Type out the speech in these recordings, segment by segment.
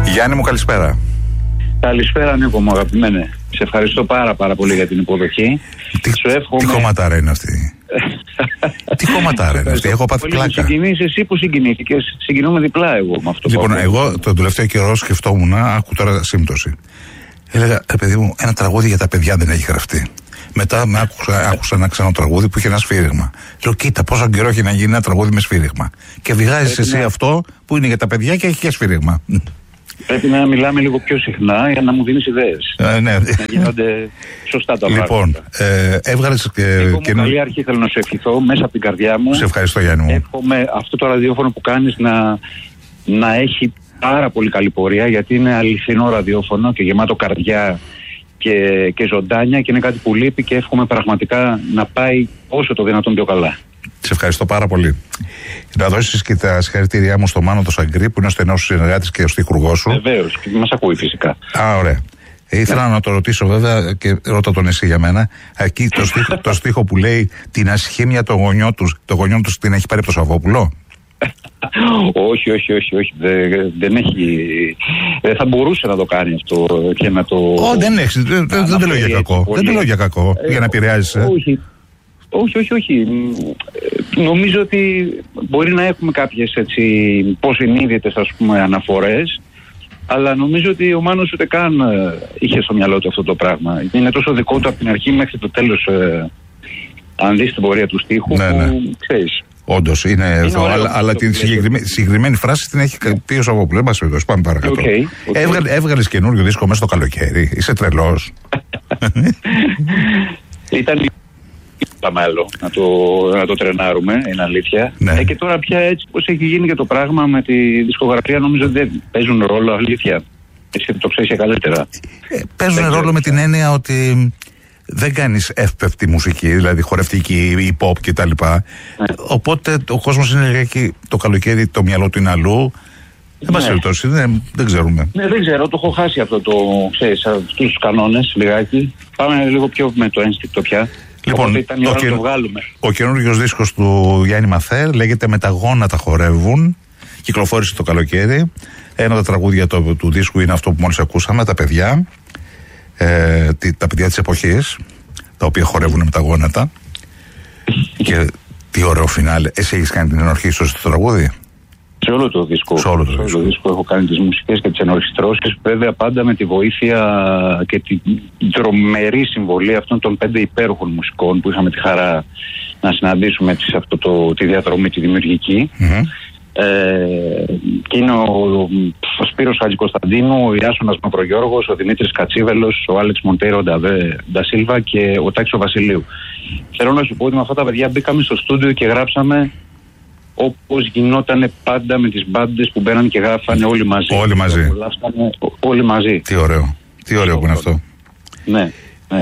Γιάννη μου, καλησπέρα. Καλησπέρα, Νίκο μου, αγαπημένε. Σε ευχαριστώ πάρα πολύ για την υποδοχή. Τι κομματάρα είναι αυτή? Τι κομματάρα είναι αυτή? Έχω πάθει πλάκα. Συγκινείς εσύ που συγκινήθηκες. Συγκινούμε διπλά εγώ με αυτό. Λοιπόν, εγώ τον τελευταίο καιρό σκεφτόμουν, άκου τώρα σύμπτωση. Έλεγα, παιδί μου, ένα τραγούδι για τα παιδιά δεν έχει γραφτεί. Μετά άκουσα ένα ξένο τραγούδι που είχε ένα σφύριγμα. Λέω, κοίτα, πόσο καιρό έχει να γίνει ένα τραγούδι με σφύριγμα. Και βγάζεις εσύ αυτό που είναι για τα παιδιά και έχει και σφύριγμα. Πρέπει να μιλάμε λίγο πιο συχνά για να μου δίνεις ιδέες. Ναι. Να γίνονται σωστά τα πράγματα. Λοιπόν, έβγαλες και καλή αρχή θέλω να σου ευχηθώ μέσα από την καρδιά μου. Σε ευχαριστώ, Γιάννη μου. Εύχομαι αυτό το ραδιόφωνο που κάνεις να έχει πάρα πολύ καλή πορεία, γιατί είναι αληθινό ραδιόφωνο και γεμάτο καρδιά και ζωντάνια, και είναι κάτι που λείπει, και εύχομαι πραγματικά να πάει όσο το δυνατόν πιο καλά. Σε ευχαριστώ πάρα πολύ. Να δώσεις και τα συγχαρητήριά μου στο Μάνο το Σαγκρί, που είναι ο στενός σου συνεργάτης και ο στιχουργός σου. Βεβαίως, και μας ακούει φυσικά. Ωραία. Ήθελα να το ρωτήσω βέβαια, και ρώτα τον εσύ για μένα. Εκεί το στίχο που λέει την ασχήμια το γονιό τους την έχει πάρει από το Σαββόπουλο? Όχι. Δεν έχει. Δεν θα μπορούσε να το κάνει αυτό και να το. Δεν έχει. Δεν το λέω για κακό. Δεν το λέω για κακό. Για να επηρεάζει. Όχι. Νομίζω ότι μπορεί να έχουμε κάποιες έτσι υποσυνείδητες, ας πούμε, αναφορές, αλλά νομίζω ότι ο Μάνος ούτε καν είχε στο μυαλό του αυτό το πράγμα. Είναι τόσο δικό του από την αρχή μέχρι το τέλος. Αν δεις την πορεία του στίχου, ναι. που ξέρεις. Όντως είναι εδώ, αλλά τη συγκεκριμένη φράση την έχει πει ο Σαββόπουλος. Πάμε παρακάτω. Έβγαλες καινούριο δίσκο μέσα στο καλοκαίρι. Είσαι τρελός. Ήταν άλλο να το τρενάρουμε, είναι αλήθεια. Ναι. Και τώρα πια έτσι πως έχει γίνει και το πράγμα με τη δισκογραφία, νομίζω ότι δεν παίζουν ρόλο, αλήθεια. Έτσι το ξέρεις καλύτερα. Παίζουν ρόλο με την έννοια ότι δεν κάνεις εύπευτη μουσική, δηλαδή χορευτική ή pop κτλ. Οπότε ο κόσμος είναι εκεί, το καλοκαίρι το μυαλό του είναι αλλού. Δεν μας περιπτώσει, δεν ξέρουμε. Ναι, δεν ξέρω, το έχω χάσει αυτό ξέρεις, αυτούς τους κανόνες λιγάκι. Πάμε λίγο πιο με το ένστικτο πια. Λοιπόν, ο καινούριος δίσκος του Γιάννη Μαθέρ λέγεται «Με τα γόνατα χορεύουν». Κυκλοφόρησε το καλοκαίρι. Ένα από τα τραγούδια του δίσκου είναι αυτό που μόλις ακούσαμε, τα παιδιά. Τα παιδιά της εποχής, τα οποία χορεύουν με τα γόνατα. Και τι ωραίο φινάλε. Εσύ έχεις κάνει την ενορχήστρωση στο τραγούδι? Σε όλο το δίσκο. Σε όλο το δίσκο έχω κάνει τις μουσικές και τις ενορχιστρώσεις, βέβαια πάντα με τη βοήθεια και την τρομερή συμβολή αυτών των 5 υπέροχων μουσικών που είχαμε τη χαρά να συναντήσουμε σε αυτό τη διαδρομή τη δημιουργική. Και είναι ο Σπύρος Χατζικοσταντίνου, ο Ιάσονας Μαυρογιώργος, ο Δημήτρης Κατσίβελος, ο Άλεξ Μοντέιρο Ντασίλβα και ο Τάκης ο Βασιλείου. Θέλω να σου πω ότι με αυτά τα παιδιά μπήκαμε στο στούντιο και γράψαμε όπως γινόταν πάντα με τις μπάντες που μπαίναν και γράφανε όλοι μαζί. Όλοι μαζί. Τι ωραίο. Τι ωραίο που είναι αυτό. Ναι.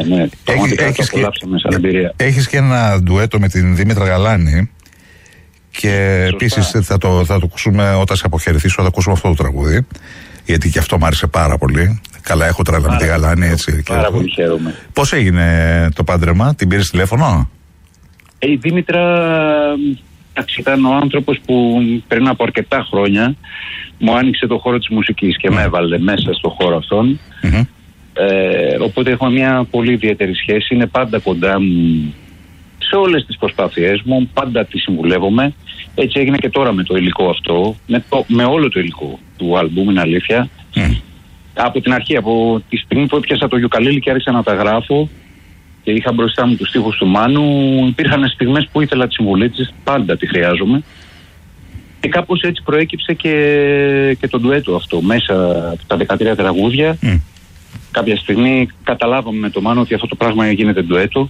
Έχεις και ένα ντουέτο με την Δήμητρα Γαλάνη. Και επίσης θα το ακούσουμε όταν σε αποχαιρετήσω, θα ακούσουμε αυτό το τραγούδι. Γιατί και αυτό μου άρεσε πάρα πολύ. Καλά, έχω τρέλα με τη Γαλάνη, έτσι. Πάρα πολύ χαίρομαι. Πώς έγινε το πάντρεμα, την πήρες τηλέφωνο? Η Δήμητρα ήταν ο άνθρωπος που πριν από αρκετά χρόνια μου άνοιξε το χώρο της μουσικής και με έβαλε μέσα στο χώρο αυτόν. Οπότε έχουμε μια πολύ ιδιαίτερη σχέση. Είναι πάντα κοντά μου σε όλες τις προσπάθειές μου, πάντα τη συμβουλεύομαι. Έτσι έγινε και τώρα με το υλικό αυτό, με όλο το υλικό του άλμπουμ, είναι αλήθεια. Από την αρχή, από τη στιγμή που έπιασα το γιουκαλίλι και άρχισα να τα γράφω και είχα μπροστά μου τους στίχους του Μάνου, υπήρχαν στιγμές που ήθελα τη συμβουλή της, πάντα τη χρειάζομαι. Και κάπως έτσι προέκυψε και το ντουέτο αυτό, μέσα από τα 13 τραγούδια. Κάποια στιγμή καταλάβαμε με το Μάνο ότι αυτό το πράγμα γίνεται ντουέτο.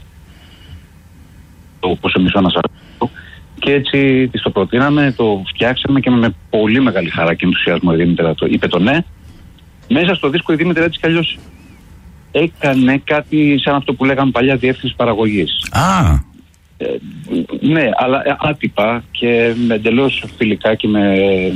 Όπως εμείς ένας άλλο. Και έτσι της το προτείναμε, το φτιάξαμε και με πολύ μεγάλη χαρά και ενθουσιασμό η Δήμητρα είπε το ναι. Μέσα στο δίσκο η Δήμητρα έτσι κι αλλιώς έκανε κάτι σαν αυτό που λέγαμε παλιά, διεύθυνση παραγωγής. Ναι, αλλά άτυπα και εντελώς φιλικά και με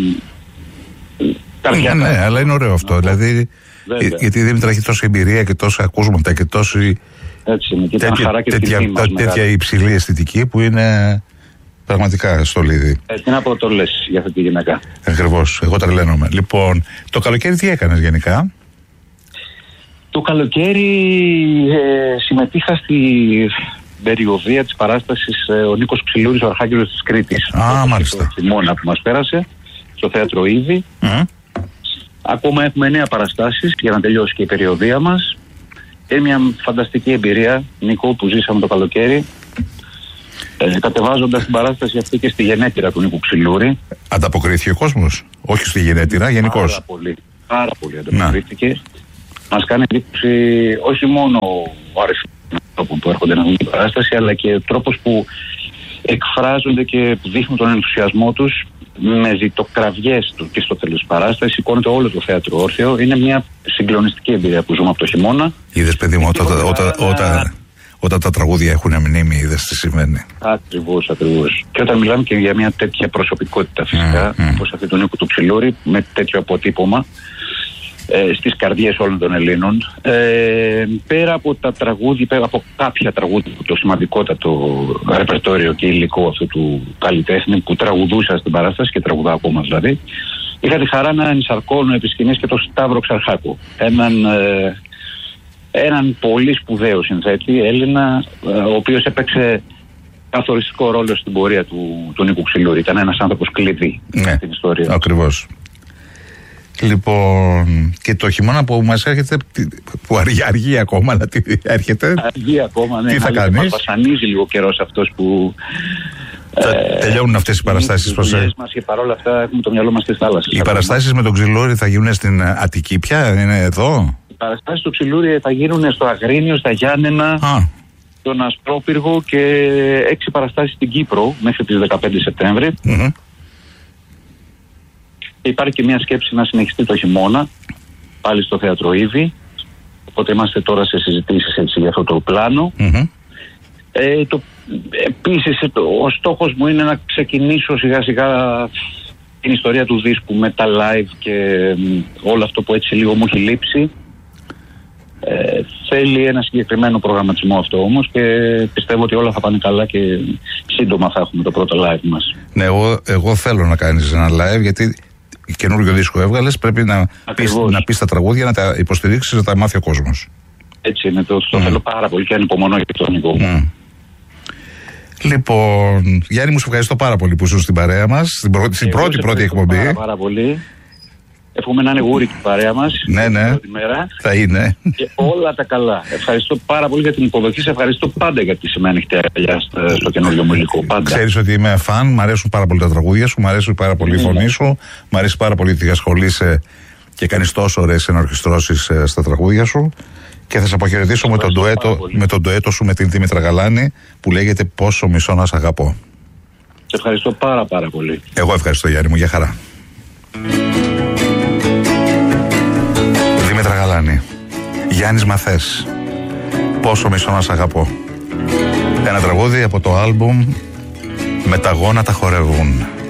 καρδιά. Ναι, αλλά είναι ωραίο αυτό. Δηλαδή, γιατί η Δήμητρα έχει τόση εμπειρία και τόσα ακούσματα και τόση τέτοια υψηλή αισθητική που είναι Πραγματικά, Στολίδη. Τι να πω, το λες για αυτή τη γυναίκα. Ακριβώς, εγώ τρελαίνομαι. Λοιπόν, το καλοκαίρι τι έκανες γενικά? Το καλοκαίρι συμμετείχα στη περιοδία της παράστασης ο Νίκος Ξυλούρης, ο Αρχάγγελος της Κρήτης. Μάλιστα. Το χειμώνα που μας πέρασε, στο θέατρο Ήδη. Ακόμα έχουμε 9 παραστάσεις για να τελειώσει και η περιοδία μας. Είναι μια φανταστική εμπειρία, Νίκο, που ζήσαμε το καλοκαίρι. Κατεβάζοντας την παράσταση αυτή και στη γενέτειρα του Νίκου Ξυλούρη. Ανταποκρίθηκε ο κόσμος? Όχι στη γενέτειρα, γενικώς. Πάρα πολύ ανταποκρίθηκε. Μας κάνει εντύπωση όχι μόνο ο αριθμός ανθρώπων που έρχονται να δουν την παράσταση, αλλά και ο τρόπος που εκφράζονται και δείχνουν τον ενθουσιασμό τους με ζητοκραυγές του και στο τέλος της παράστασης. Σηκώνεται όλο το θέατρο όρθιο. Είναι μια συγκλονιστική εμπειρία που ζούμε από το χειμώνα. Είδες, παιδί μου, όταν τα τραγούδια έχουν μνήμη, είδες τι σημαίνει. Ακριβώς. Και όταν μιλάμε και για μια τέτοια προσωπικότητα, φυσικά, όπως αυτή του Νίκου του Ξυλούρη, με τέτοιο αποτύπωμα στις καρδιές όλων των Ελλήνων, πέρα από τα τραγούδια, πέρα από κάποια τραγούδια, το σημαντικότατο ρεπερτόριο και υλικό αυτού του καλλιτέχνη που τραγουδούσα στην παράσταση και τραγουδά ακόμα δηλαδή, είχα τη χαρά να ενσαρκώνω επί σκηνής και τον Σταύρο Ξαρχάκο, έναν πολύ σπουδαίο συνθέτη Έλληνα, ο οποίος έπαιξε καθοριστικό ρόλο στην πορεία του Νίκου Ξυλούρη. Ήταν ένας άνθρωπος κλειδί στην ιστορία. Ακριβώς. Λοιπόν, και το χειμώνα που μας έρχεται, που αργεί ακόμα, αλλά τι έρχεται? Αργεί ακόμα, ναι. Τι θα κάνεις? Μας βασανίζει λίγο καιρός αυτός που... τελειώνουν αυτές οι παραστάσεις. Και παρόλα αυτά έχουμε το μυαλό μας στις θάλασσες. Οι παραστάσεις με τον Ξυλούρη θα γίνουν στην Αττική πια, είναι εδώ? Οι παραστάσεις του Ξυλούρη θα γίνουν στο Αγρίνιο, στα Γιάννενα, στον Ασπρόπυργο και 6 παραστάσεις στην Κύπρο μέχρι τις 15 Σεπτέμβρη. Υπάρχει και μια σκέψη να συνεχιστεί το χειμώνα, πάλι στο θέατρο Ήδη. Οπότε είμαστε τώρα σε συζητήσεις έτσι, για αυτό το πλάνο. Επίσης, ο στόχος μου είναι να ξεκινήσω σιγά σιγά την ιστορία του δίσκου με τα live και όλο αυτό που έτσι λίγο μου έχει λείψει. Θέλει ένα συγκεκριμένο προγραμματισμό αυτό όμως και πιστεύω ότι όλα θα πάνε καλά και σύντομα θα έχουμε το πρώτο live μας. Ναι, εγώ θέλω να κάνεις ένα live, γιατί καινούργιο δίσκο έβγαλες, πρέπει να πεις τα τραγούδια, να τα υποστηρίξεις, να τα μάθει ο κόσμος. Έτσι είναι, το θέλω πάρα πολύ και ανυπομονώ για το Νικό. Λοιπόν, Γιάννη μου, σε ευχαριστώ πάρα πολύ που ήσουν στην παρέα μας, στην πρώτη εκπομπή. Πάρα πολύ. Εύχομαι να είναι γούρικη η παρέα μας. Ναι. Μέρα. Θα είναι. Και όλα τα καλά. Ευχαριστώ πάρα πολύ για την υποδοχή. Σε ευχαριστώ πάντα για τη σημαία ανοιχτή αγκαλιά στο καινούριο μου υλικό. Πάντα. Ξέρεις ότι είμαι φαν, μου αρέσουν πάρα πολύ τα τραγούδια σου, μου αρέσει πάρα πολύ η φωνή σου, μου αρέσει πάρα πολύ ότι ασχολείσαι και κάνεις τόσο ωραίες ενορχιστρώσεις στα τραγούδια σου. Και θα σε αποχαιρετήσω με τον ντουέτο σου με την Δήμητρα Γαλάνη που λέγεται «Πόσο μισώ να σ' αγαπώ». Σε ευχαριστώ πάρα πολύ. Εγώ ευχαριστώ, Γιάννη μου, για χαρά. Δήμητρα Γαλάνη, Γιάννης Μαθές, «Πόσο μισώ να σ' αγαπώ». Ένα τραγούδι από το άλμπουμ «Με τα γόνατα χορεύουν».